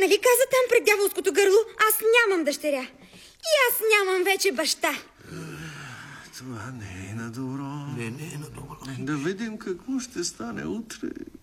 Нали каза там пред дяволското гърло? Аз нямам дъщеря. И аз нямам вече баща. Това не е на добро. Не е на добро. Да видим какво ще стане утре.